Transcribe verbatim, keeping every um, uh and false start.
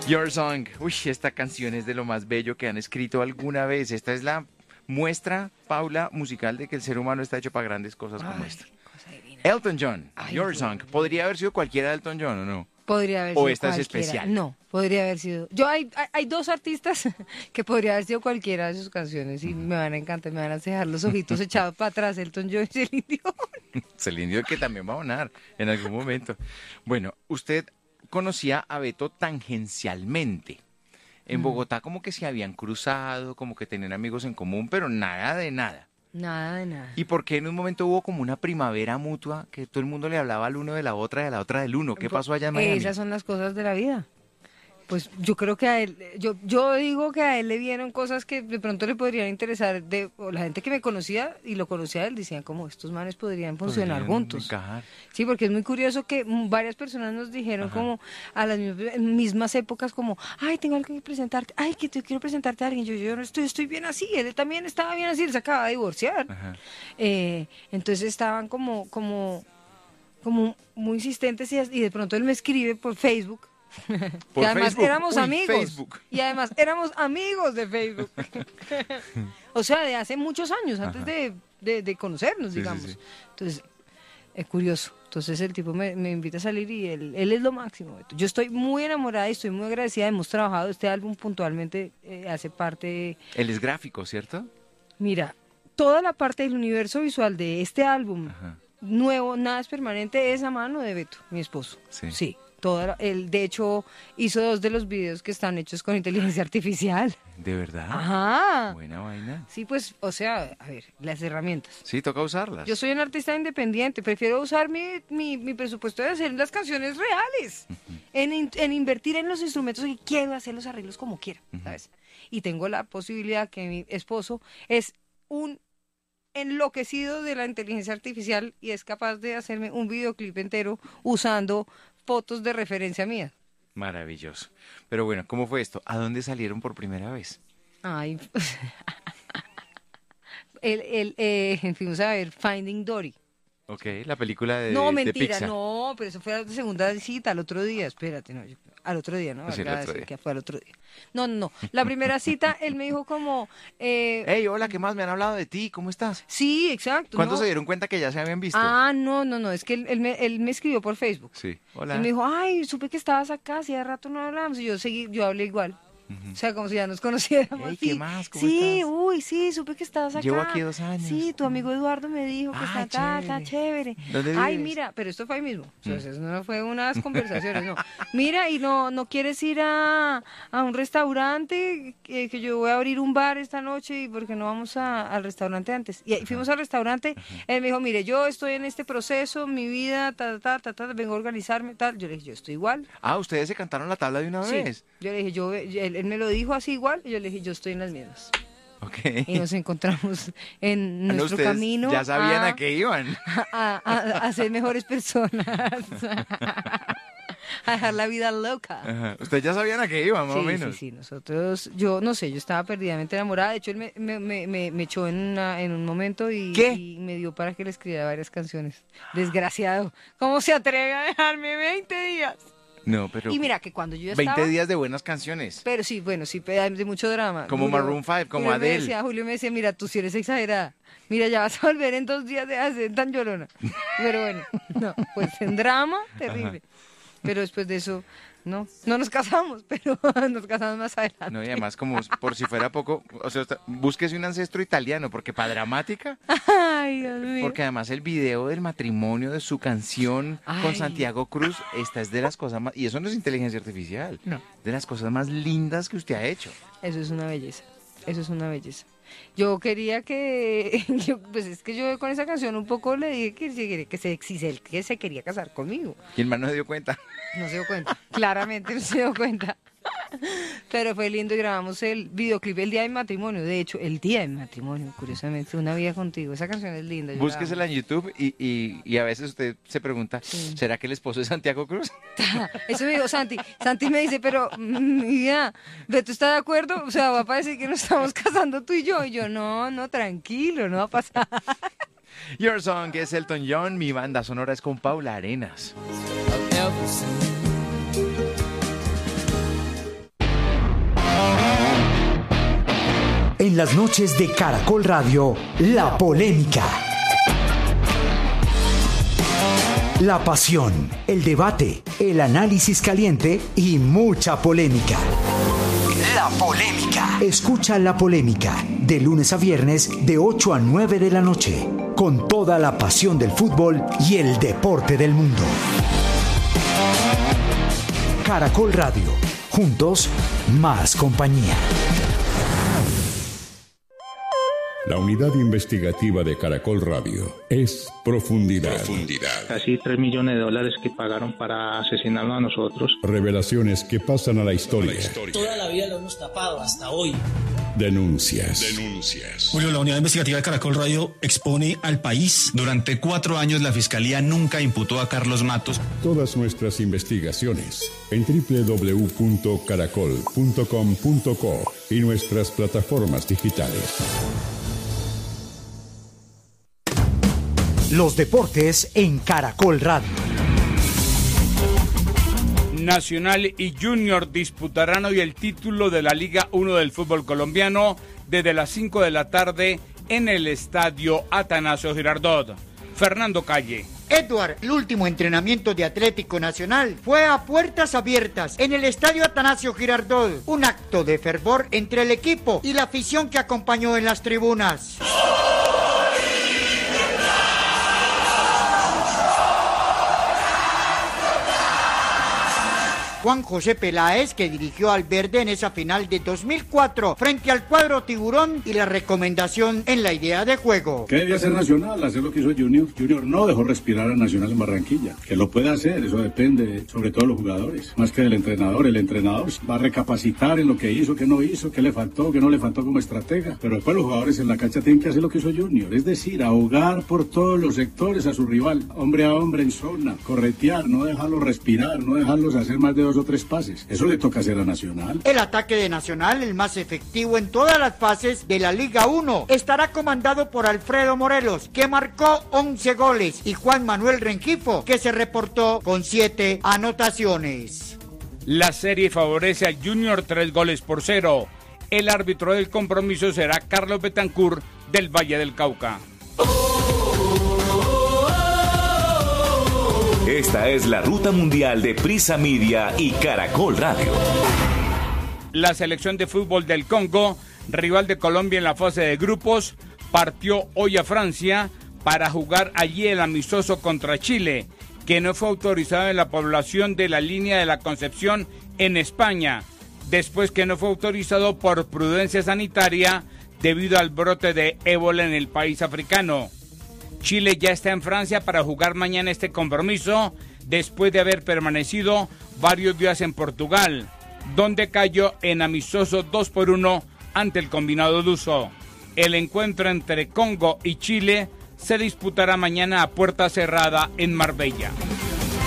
Your Song. Uy, esta canción es de lo más bello que han escrito alguna vez. Esta es la muestra, Paula, musical de que el ser humano está hecho para grandes cosas como Ay, esta. cosa divina. Elton John, Ay, Your Dios Song. mío. ¿Podría haber sido cualquiera de Elton John o no? Podría haber ¿O sido esta es cualquiera. especial? No, podría haber sido. Yo hay, hay, hay dos artistas que podría haber sido cualquiera de sus canciones y me van a encantar, me van a dejar los ojitos echados para atrás, Elton John y Celine Dion. Celine Dion, que también va a sonar en algún momento. Bueno, usted conocía a Beto tangencialmente. En Bogotá como que se habían cruzado, como que tenían amigos en común, pero nada de nada. Nada de nada. ¿Y por qué en un momento hubo como una primavera mutua que todo el mundo le hablaba al uno de la otra y a la otra del uno? ¿Qué pasó allá en Miami? Esas son las cosas de la vida. Pues yo creo que a él, yo, yo digo que a él le vieron cosas que de pronto le podrían interesar, de, o la gente que me conocía y lo conocía a él, decían como estos manes podrían funcionar Podrían juntos. encajar. Sí, porque es muy curioso que mm, varias personas nos dijeron Ajá. como a las mismas, en mismas épocas como, ay, tengo algo que presentarte, ay, que te quiero presentarte a alguien, yo, yo no estoy, estoy bien así, él también estaba bien así, él se acaba de divorciar. Ajá. Eh, entonces estaban como, como, como muy insistentes y, y de pronto él me escribe por Facebook. Por y además Facebook. éramos Uy, amigos. Facebook. Y además éramos amigos de Facebook. O sea, de hace muchos años, antes Ajá. de, de, de conocernos, Sí, sí, digamos. sí. Entonces, es curioso. Entonces el tipo me, me invita a salir y él, él es lo máximo. Beto. Yo estoy muy enamorada y estoy muy agradecida. Hemos trabajado este álbum puntualmente, eh, hace parte... Él es gráfico, ¿cierto? Mira, toda la parte del universo visual de este álbum Ajá. nuevo, Nada es Permanente, es a mano de Beto, mi esposo. Sí. Sí. Toda la- él, de hecho, hizo dos de los videos que están hechos con inteligencia artificial. ¿De verdad? Ajá. Buena vaina. Sí, pues, o sea, a ver, las herramientas. Sí, toca usarlas. Yo soy un artista independiente, prefiero usar mi, mi, mi presupuesto de hacer las canciones reales, en, in- en invertir en los instrumentos y quiero hacer los arreglos como quiera, ¿sabes? Y tengo la posibilidad que mi esposo es un enloquecido de la inteligencia artificial y es capaz de hacerme un videoclip entero usando fotos de referencia mía. Maravilloso. Pero bueno, ¿cómo fue esto? ¿A dónde salieron por primera vez? Ay, el, el, eh, fuimos a ver Finding Dory. Ok, la película de, No, de mentira, Pixar. no, pero eso fue la segunda cita, al otro día, espérate, no, yo- al otro día, ¿no? Sí, al Acaba de otro decir día. que fue al otro día. No, no, no, la primera cita, él me dijo como, eh, Hey, hola, ¿qué más? Me han hablado de ti, ¿cómo estás? sí, exacto. ¿Cuándo no. se dieron cuenta que ya se habían visto? Ah, no, no, no, es que él, él me, él me escribió por Facebook. Sí, hola. Él me dijo, ay, supe que estabas acá, hacía rato no hablábamos, y yo seguí, yo hablé igual. O sea, como si ya nos conociéramos. Hey, ¿qué Sí, más? ¿Cómo sí, estás? uy, sí, supe que estabas acá. Llevo aquí dos años. Sí, tu amigo Eduardo me dijo que Ah, está acá, está chévere. ¿Dónde Ay, vives? mira, pero esto fue ahí mismo. O sea, eso no fue unas conversaciones, no. Mira, y no, no quieres ir a, a un restaurante, que, que yo voy a abrir un bar esta noche y porque no vamos a- al restaurante antes. Y ahí fuimos al restaurante, él me dijo, mire, yo estoy en este proceso, mi vida, ta, ta, ta, ta, vengo a organizarme, tal. Yo le dije, yo estoy igual. Ah, ¿ustedes se cantaron la tabla de una Sí. vez? Yo le dije, yo, él, él me lo dijo así igual, y yo le dije, yo estoy en las mismas. Ok. Y nos encontramos en Ah, no, nuestro ustedes camino ya sabían a, a, qué iban. a- a- a ser mejores personas, a dejar la vida loca. Ajá. Ustedes ya sabían a qué iban, más Sí, o menos. sí, sí, nosotros, yo no sé, yo estaba perdidamente enamorada, de hecho él me, me, me, me- me echó en, una- en un momento y, ¿Qué? y me dio para que le escribiera varias canciones. Desgraciado, ¿cómo se atreve a dejarme veinte días? No, pero Y mira que cuando yo ya veinte estaba... días de buenas canciones. Pero sí, bueno, sí, pe- de mucho drama. Como Maroon five, como Julio me Adele. decía- Julio me decía, mira, tú sí eres exagerada. Mira, ya vas a volver en dos días de hacer tan llorona. Pero bueno, no, pues en drama, terrible. Pero después de eso, no, no nos casamos, pero nos casamos más adelante. No, y además, como por si fuera poco, o sea, usted- búsquese un ancestro italiano, porque para dramática, Ay, Dios mío. porque además el video del matrimonio de su canción con Ay. Santiago Cruz, esta es de las cosas más, y eso no es inteligencia artificial, No. de las cosas más lindas que usted ha hecho. Eso es una belleza, eso es una belleza. Yo quería que, yo, pues es que yo con esa canción un poco le dije que, se- que, se, si se- que se quería casar conmigo. Y el man no se dio cuenta. No se dio cuenta, claramente no se dio cuenta. Pero fue lindo y grabamos el videoclip el día de mi matrimonio. De hecho, el día de mi matrimonio, curiosamente, Una vida contigo. Esa canción es linda. yo la Búsquesela en YouTube y, y, y a veces usted se pregunta, Sí. ¿será que el esposo es Santiago Cruz? amo. Eso me dijo Santi. Santi me dice, pero, mm, mi vida, ¿Beto está de acuerdo? O sea, va a parecer que nos estamos casando tú y yo. Y yo, no, no, tranquilo, no va a pasar. Your Song es Elton John, mi banda sonora es con Paula Arenas. En las noches de Caracol Radio, La Polémica. La pasión, el debate, el análisis caliente y mucha polémica. La Polémica. Escucha La Polémica de lunes a viernes de ocho a nueve de la noche, con toda la pasión del fútbol y el deporte del mundo. Caracol Radio. Juntos, más compañía. La unidad investigativa de Caracol Radio es Profundidad. Profundidad. Casi tres millones de dólares que pagaron para asesinarnos a nosotros. Revelaciones que pasan a la historia. La historia. Toda la vida lo hemos tapado hasta hoy. Denuncias. Denuncias. Julio, la unidad investigativa de Caracol Radio expone al país. Durante cuatro años la Fiscalía nunca imputó a Carlos Matos. Todas nuestras investigaciones en doble u doble u doble u punto caracol punto com punto co y nuestras plataformas digitales. Los deportes en Caracol Radio. Nacional y Junior disputarán hoy el título de la Liga uno del fútbol colombiano desde las cinco de la tarde en el estadio Atanasio Girardot. Fernando Calle. Edward, el último entrenamiento de Atlético Nacional fue a puertas abiertas en el estadio Atanasio Girardot. Un acto de fervor entre el equipo y la afición que acompañó en las tribunas. Juan José Peláez, que dirigió al verde en esa final de dos mil cuatro frente al cuadro tiburón, y la recomendación en la idea de juego. ¿Qué debía hacer Nacional? Hacer lo que hizo Junior. Junior no dejó respirar a Nacional en Barranquilla. Que lo pueda hacer, eso depende sobre todo de los jugadores, más que del entrenador. El entrenador va a recapacitar en lo que hizo, qué no hizo, qué le faltó, qué no le faltó como estratega. Pero después los jugadores en la cancha tienen que hacer lo que hizo Junior, es decir, ahogar por todos los sectores a su rival, hombre a hombre en zona, corretear, no dejarlos respirar, no dejarlos hacer más de dos o tres pases. Eso le toca hacer a Nacional. El ataque de Nacional, el más efectivo en todas las fases de la Liga uno, estará comandado por Alfredo Morelos, que marcó once goles, y Juan Manuel Rengifo, que se reportó con siete anotaciones. La serie favorece al Junior tres goles por cero. El árbitro del compromiso será Carlos Betancourt del Valle del Cauca. Esta es la ruta mundial de Prisa Media y Caracol Radio. La selección de fútbol del Congo, rival de Colombia en la fase de grupos, partió hoy a Francia para jugar allí el amistoso contra Chile, que no fue autorizado en la población de la línea de la Concepción en España, después que no fue autorizado por prudencia sanitaria debido al brote de ébola en el país africano. Chile ya está en Francia para jugar mañana este compromiso, después de haber permanecido varios días en Portugal, donde cayó en amistoso dos por uno ante el combinado luso. El encuentro entre Congo y Chile se disputará mañana a puerta cerrada en Marbella.